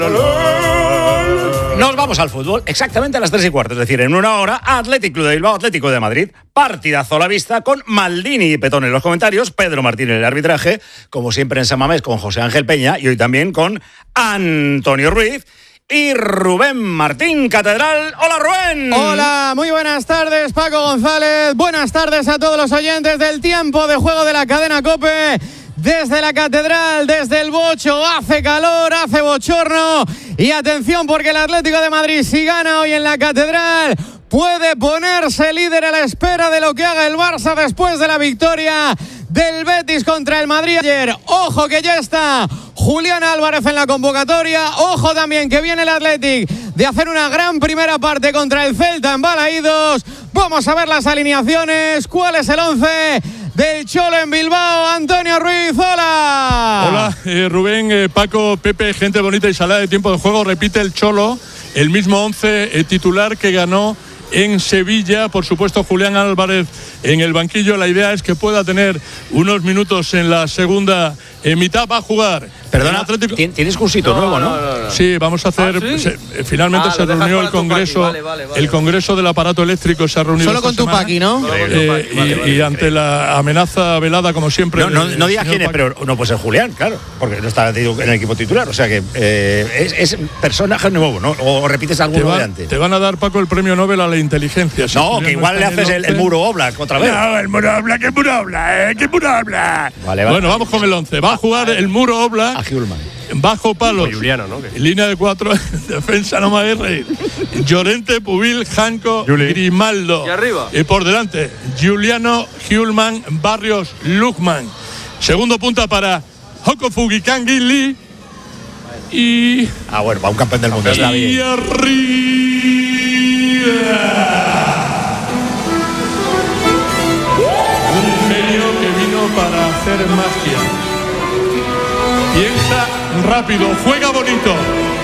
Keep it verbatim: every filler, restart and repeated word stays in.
Nos vamos al fútbol exactamente a las tres y cuarto, es decir, en una hora, Athletic Club de Bilbao, Atlético de Madrid, partidazo a la vista con Maldini y Petón en los comentarios, Pedro Martín en el arbitraje, como siempre en San Mamés con José Ángel Peña y hoy también con Antonio Ruiz y Rubén Martín Catedral. ¡Hola, Rubén! Hola, muy buenas tardes, Paco González. Buenas tardes a todos los oyentes del tiempo de juego de la cadena COPE. Desde la Catedral, desde el Bocho, hace calor, hace bochorno. Y atención porque el Atlético de Madrid, si gana hoy en la Catedral, puede ponerse líder a la espera de lo que haga el Barça después de la victoria del Betis contra el Madrid ayer. Ojo que ya está Julián Álvarez en la convocatoria. Ojo también que viene el Athletic de hacer una gran primera parte contra el Celta en Balaídos. Vamos a ver las alineaciones. ¿Cuál es el once del Cholo en Bilbao? Antonio Ruiz, hola. Hola, eh, Rubén, eh, Paco, Pepe, gente bonita y salada de tiempo de juego. Repite el Cholo, el mismo once eh, titular que ganó en Sevilla. Por supuesto, Julián Álvarez en el banquillo. La idea es que pueda tener unos minutos en la segunda eh, mitad. Va a jugar. Perdona, tienes cursito no, nuevo, ¿no? No, no, no. Sí, vamos a hacer. ¿Ah, sí? se, finalmente ah, se reunió el Congreso, vale, vale, vale, el Congreso del Aparato Eléctrico se ha reunido. Solo con Tupaki, ¿no? Eh, vale, vale, y, vale, y ante la amenaza velada, como siempre. No, no, no digas quién es, pero no puede ser Julián, claro, porque no está en el equipo titular. O sea que eh, es, es personaje nuevo, ¿no? O repites alguno va, de antes. Te van a dar, Paco, el premio Nobel a la inteligencia. Si no, que igual no le haces el, el muro Oblak otra vez. No, el muro Oblak, ¿qué muro Oblak? ¿Eh? ¿Qué muro Oblak? Vale, vale. Bueno, vamos con el once. Va a jugar el muro Oblak. A Hjulman. Bajo palos, Juliano, ¿no? Línea de cuatro, defensa, no me hagáis reír. Llorente, Pubil, Janco, Juli. Grimaldo. Y arriba. Y por delante, Juliano, Hjulman, Barrios, Lukman. Segundo punta para Joko Fugikangili. Y. Ah, bueno, va un campeón del mundo. Y arriba. Un genio que vino para hacer magia. Piensa rápido, juega bonito.